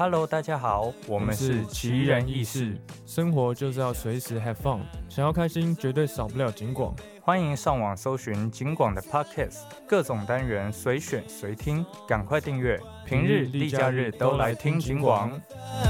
Hello， 大家好，我们是奇人异事， 生活就是要随时 have fun， 想要开心绝对少不了警广。 欢迎上网搜寻警广的 Podcast， 各种单元随选随听，赶快订阅，平日、例假日都来听警广。